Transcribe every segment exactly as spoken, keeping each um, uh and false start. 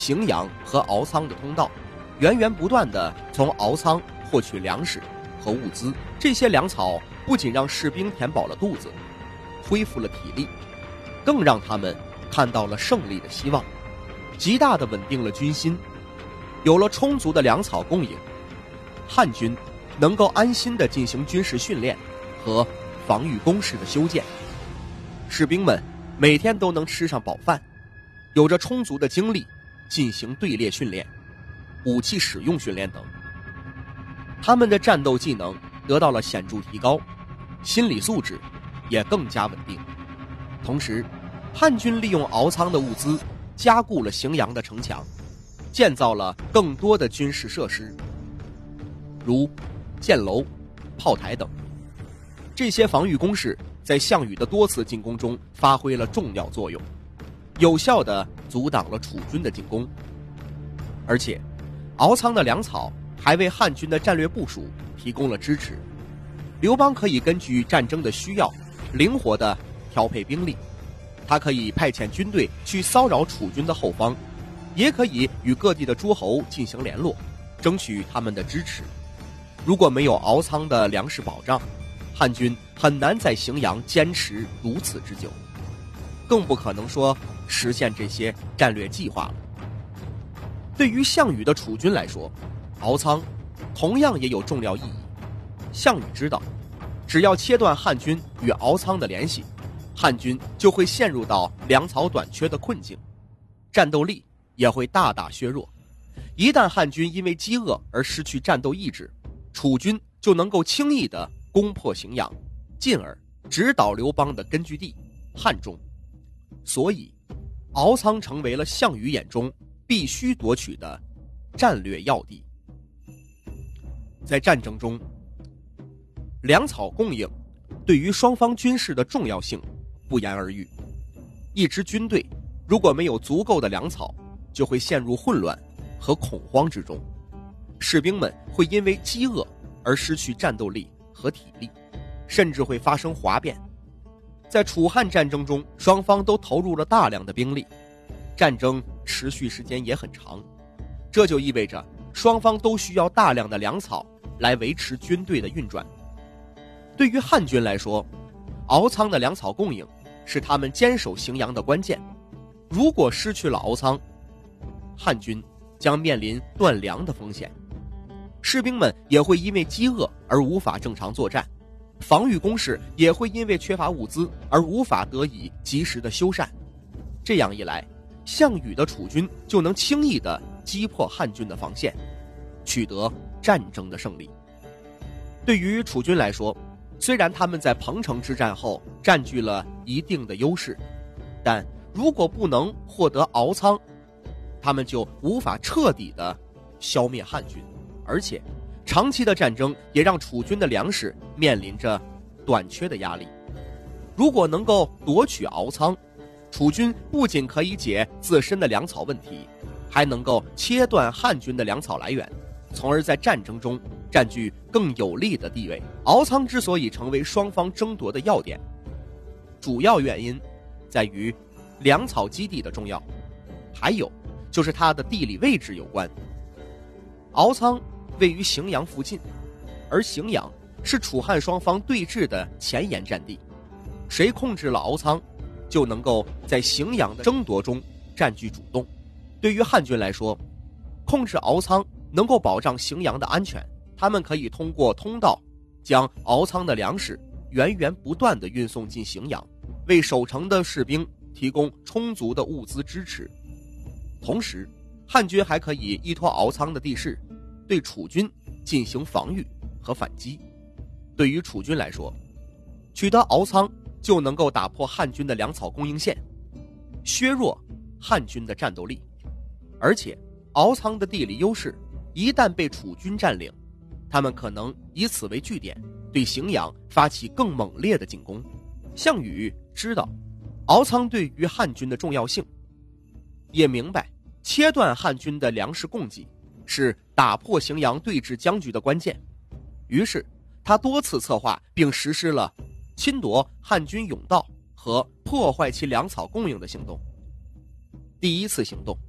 荥阳和敖仓的通道，源源不断地从敖仓获取粮食和物资。这些粮草不仅让士兵填饱了肚子，恢复了体力，更让他们看到了胜利的希望，极大地稳定了军心。有了充足的粮草供应，汉军能够安心地进行军事训练和防御工事的修建，士兵们每天都能吃上饱饭，有着充足的精力进行队列训练、武器使用训练等。他们的战斗技能得到了显著提高，心理素质也更加稳定。同时，汉军利用敖仓的物资加固了荥阳的城墙，建造了更多的军事设施，如箭楼、炮台等。这些防御工事在项羽的多次进攻中发挥了重要作用，有效地阻挡了楚军的进攻。而且敖仓的粮草还为汉军的战略部署提供了支持，刘邦可以根据战争的需要灵活地调配兵力，他可以派遣军队去骚扰楚军的后方，也可以与各地的诸侯进行联络，争取他们的支持。如果没有敖仓的粮食保障，汉军很难在荥阳坚持如此之久，更不可能说实现这些战略计划了。对于项羽的楚军来说，敖仓同样也有重要意义。项羽知道，只要切断汉军与敖仓的联系，汉军就会陷入到粮草短缺的困境，战斗力也会大大削弱。一旦汉军因为饥饿而失去战斗意志，楚军就能够轻易地攻破荥阳，进而直捣刘邦的根据地汉中。所以敖仓成为了项羽眼中必须夺取的战略要地。在战争中，粮草供应对于双方军事的重要性不言而喻。一支军队如果没有足够的粮草，就会陷入混乱和恐慌之中，士兵们会因为饥饿而失去战斗力和体力，甚至会发生哗变。在楚汉战争中，双方都投入了大量的兵力，战争持续时间也很长，这就意味着双方都需要大量的粮草来维持军队的运转。对于汉军来说，敖仓的粮草供应是他们坚守荥阳的关键。如果失去了敖仓，汉军将面临断粮的风险，士兵们也会因为饥饿而无法正常作战，防御工事也会因为缺乏物资而无法得以及时的修缮。这样一来，项羽的楚军就能轻易地击破汉军的防线，取得战争的胜利。对于楚军来说，虽然他们在彭城之战后占据了一定的优势，但如果不能获得敖仓，他们就无法彻底的消灭汉军，而且长期的战争也让楚军的粮食面临着短缺的压力。如果能够夺取敖仓，楚军不仅可以解自身的粮草问题，还能够切断汉军的粮草来源，从而在战争中占据更有利的地位。敖仓之所以成为双方争夺的要点，主要原因在于粮草基地的重要，还有就是它的地理位置有关。敖仓位于荥阳附近，而荥阳是楚汉双方对峙的前沿战地，谁控制了敖仓，就能够在荥阳的争夺中占据主动。对于汉军来说，控制敖仓能够保障荥阳的安全，他们可以通过通道将敖仓的粮食源源不断地运送进荥阳，为守城的士兵提供充足的物资支持。同时，汉军还可以依托敖仓的地势，对楚军进行防御和反击。对于楚军来说，取得敖仓就能够打破汉军的粮草供应线，削弱汉军的战斗力。而且敖仓的地理优势一旦被楚军占领，他们可能以此为据点，对荥阳发起更猛烈的进攻。项羽知道敖仓对于汉军的重要性，也明白切断汉军的粮食供给是打破荥阳对峙僵局的关键，于是他多次策划并实施了侵夺汉军甬道和破坏其粮草供应的行动。第一次行动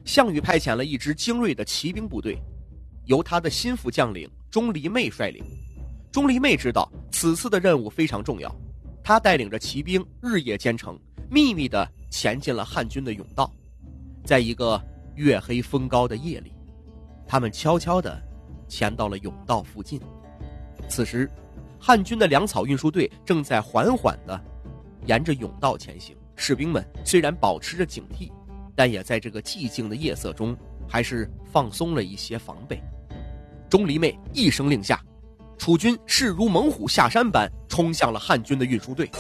项羽派遣了一支精锐的骑兵部队，由他的心腹将领钟离昧率领。钟离昧知道此次的任务非常重要，他带领着骑兵日夜兼程，秘密地前进了汉军的甬道。在一个月黑风高的夜里，他们悄悄地潜到了甬道附近。此时汉军的粮草运输队正在缓缓地沿着甬道前行，士兵们虽然保持着警惕，但也在这个寂静的夜色中还是放松了一些防备。钟离昧一声令下，楚军势如猛虎下山般冲向了汉军的运输队。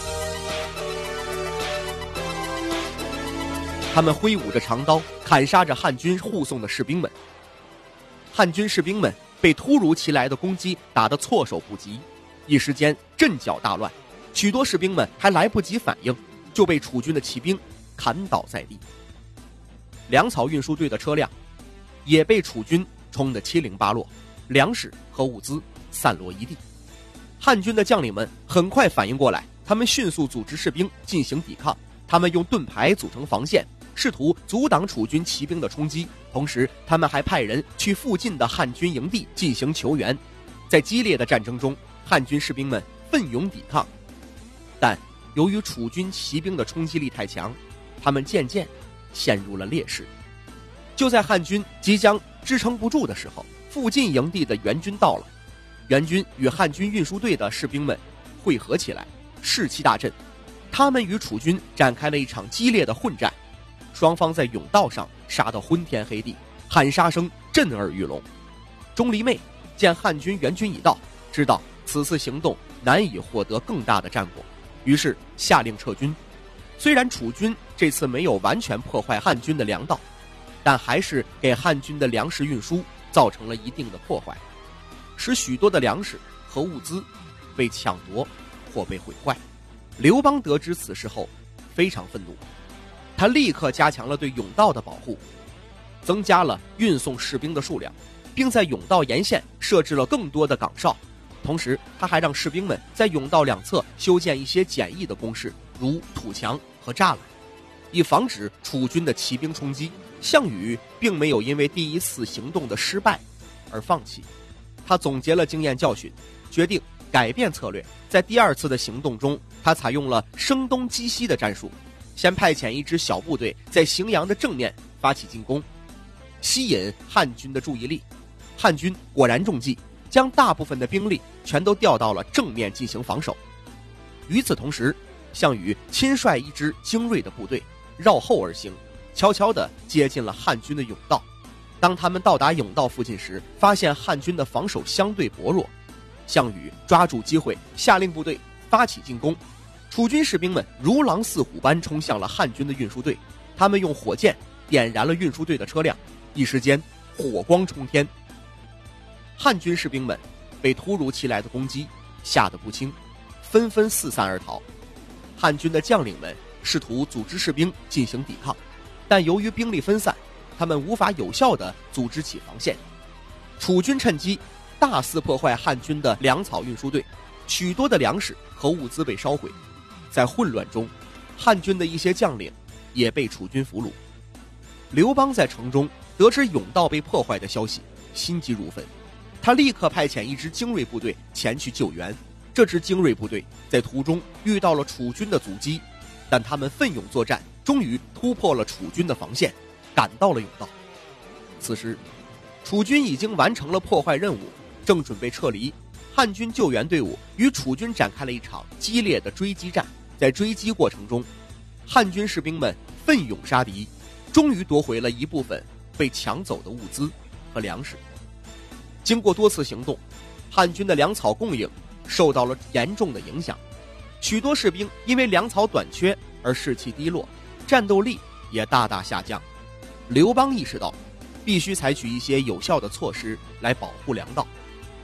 他们挥舞着长刀，砍杀着汉军护送的士兵们。汉军士兵们被突如其来的攻击打得措手不及，一时间阵脚大乱，许多士兵们还来不及反应，就被楚军的骑兵砍倒在地。粮草运输队的车辆也被楚军冲得七零八落，粮食和物资散落一地。汉军的将领们很快反应过来，他们迅速组织士兵进行抵抗，他们用盾牌组成防线，试图阻挡楚军骑兵的冲击。同时他们还派人去附近的汉军营地进行求援。在激烈的战争中，汉军士兵们奋勇抵抗，但由于楚军骑兵的冲击力太强，他们渐渐陷入了劣势。就在汉军即将支撑不住的时候，附近营地的援军到了。援军与汉军运输队的士兵们汇合起来，士气大振。他们与楚军展开了一场激烈的混战，双方在甬道上杀得昏天黑地，喊杀声震耳欲聋。钟离昧见汉军援军已到，知道此次行动难以获得更大的战果，于是下令撤军。虽然楚军这次没有完全破坏汉军的粮道，但还是给汉军的粮食运输造成了一定的破坏，使许多的粮食和物资被抢夺或被毁坏。刘邦得知此事后非常愤怒，他立刻加强了对甬道的保护，增加了运送士兵的数量，并在甬道沿线设置了更多的岗哨。同时他还让士兵们在甬道两侧修建一些简易的工事，如土墙和栅栏，以防止楚军的骑兵冲击。项羽并没有因为第一次行动的失败而放弃，他总结了经验教训，决定改变策略。在第二次的行动中，他采用了声东击西的战术，先派遣一支小部队在荥阳的正面发起进攻，吸引汉军的注意力。汉军果然中计，将大部分的兵力全都调到了正面进行防守。与此同时，项羽亲率一支精锐的部队绕后而行，悄悄地接近了汉军的甬道。当他们到达甬道附近时，发现汉军的防守相对薄弱，项羽抓住机会下令部队发起进攻。楚军士兵们如狼似虎般冲向了汉军的运输队，他们用火箭点燃了运输队的车辆，一时间火光冲天。汉军士兵们被突如其来的攻击吓得不轻，纷纷四散而逃。汉军的将领们试图组织士兵进行抵抗，但由于兵力分散，他们无法有效地组织起防线。楚军趁机大肆破坏汉军的粮草运输队，许多的粮食和物资被烧毁。在混乱中，汉军的一些将领也被楚军俘虏。刘邦在城中得知甬道被破坏的消息，心急如焚，他立刻派遣一支精锐部队前去救援。这支精锐部队在途中遇到了楚军的阻击，但他们奋勇作战，终于突破了楚军的防线，赶到了甬道。此时楚军已经完成了破坏任务，正准备撤离。汉军救援队伍与楚军展开了一场激烈的追击战。在追击过程中，汉军士兵们奋勇杀敌，终于夺回了一部分被抢走的物资和粮食。经过多次行动，汉军的粮草供应受到了严重的影响，许多士兵因为粮草短缺而士气低落，战斗力也大大下降。刘邦意识到必须采取一些有效的措施来保护粮道。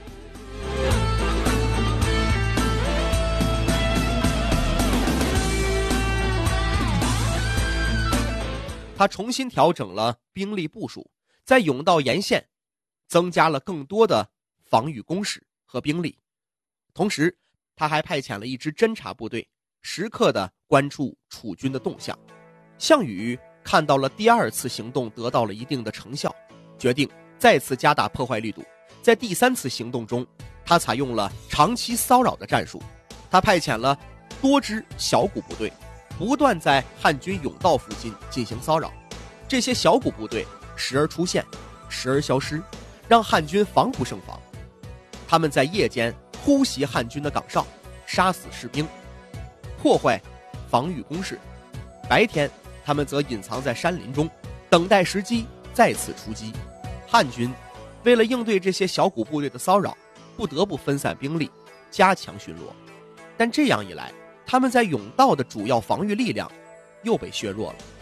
他重新调整了兵力部署，在甬道沿线增加了更多的防御工事和兵力。同时他还派遣了一支侦察部队，时刻地关注楚军的动向。项羽看到了第二次行动得到了一定的成效，决定再次加大破坏力度。在第三次行动中，他采用了长期骚扰的战术，他派遣了多支小股部队，不断在汉军甬道附近进行骚扰。这些小股部队时而出现，时而消失，让汉军防不胜防。他们在夜间突袭汉军的岗哨，杀死士兵，破坏防御工事；白天他们则隐藏在山林中，等待时机再次出击。汉军为了应对这些小股部队的骚扰，不得不分散兵力，加强巡逻。但这样一来，他们在甬道的主要防御力量又被削弱了。